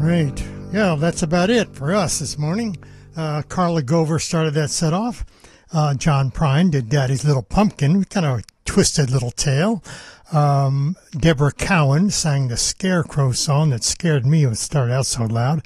Right. Yeah, that's about it for us this morning. Carla Gover started that set off. John Prine did Daddy's Little Pumpkin, kind of a twisted little tale. Deborah Cowan sang the Scarecrow song that scared me when it started out so loud.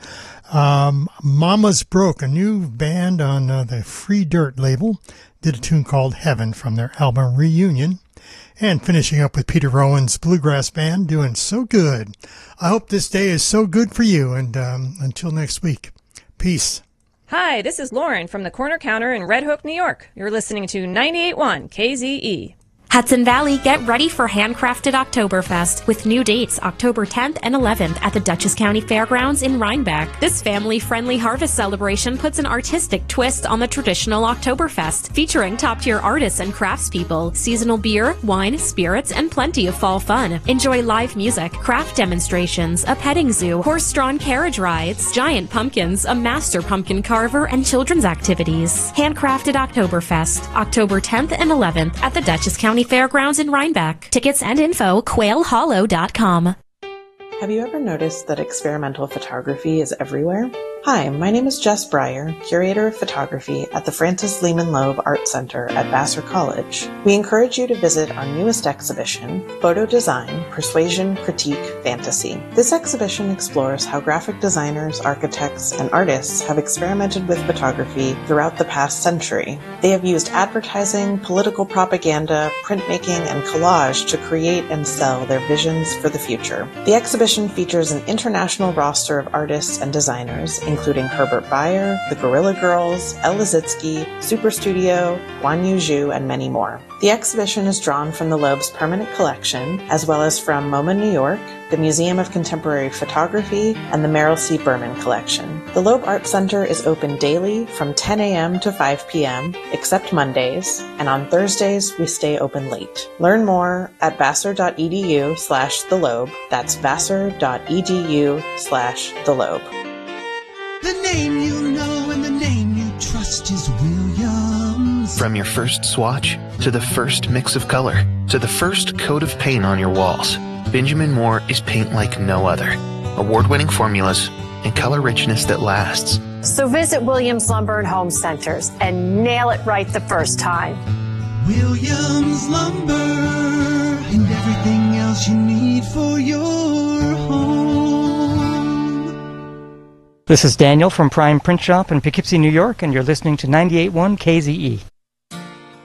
Mama's Broke, a new band on the Free Dirt label, did a tune called Heaven from their album Reunion. And finishing up with Peter Rowan's Bluegrass Band doing So Good. I hope this day is so good for you, and until next week, peace. Hi, this is Lauren from the Corner Counter in Red Hook, New York. You're listening to 98.1 KZE. Hudson Valley, get ready for Handcrafted Oktoberfest with new dates October 10th and 11th at the Dutchess County Fairgrounds in Rhinebeck. This family-friendly harvest celebration puts an artistic twist on the traditional Oktoberfest, featuring top-tier artists and craftspeople, seasonal beer, wine, spirits, and plenty of fall fun. Enjoy live music, craft demonstrations, a petting zoo, horse-drawn carriage rides, giant pumpkins, a master pumpkin carver, and children's activities. Handcrafted Oktoberfest, October 10th and 11th at the Dutchess County Fairgrounds in Rhinebeck. Tickets and info, quailhollow.com. Have you ever noticed that experimental photography is everywhere? Hi, my name is Jess Breyer, Curator of Photography at the Francis Lehman Loeb Art Center at Vassar College. We encourage you to visit our newest exhibition, Photo Design, Persuasion, Critique, Fantasy. This exhibition explores how graphic designers, architects, and artists have experimented with photography throughout the past century. They have used advertising, political propaganda, printmaking, and collage to create and sell their visions for the future. The exhibition features an international roster of artists and designers, including Herbert Bayer, the Gorilla Girls, El Lissitzky, Super Studio, Guan Yu Zhu, and many more. The exhibition is drawn from the Loeb's permanent collection, as well as from MoMA New York, the Museum of Contemporary Photography, and the Merrill C. Berman Collection. The Loeb Art Center is open daily from 10 a.m. to 5 p.m., except Mondays, and on Thursdays we stay open late. Learn more at vassar.edu/theloeb. That's vassar.edu/theloeb. The name you know and the name you trust is Williams. From your first swatch, to the first mix of color, to the first coat of paint on your walls, Benjamin Moore is paint like no other. Award-winning formulas and color richness that lasts. So visit Williams Lumber and Home Centers and nail it right the first time. Williams Lumber and everything else you need for your home. This is Daniel from Prime Print Shop in Poughkeepsie, New York, and you're listening to 98.1 KZE.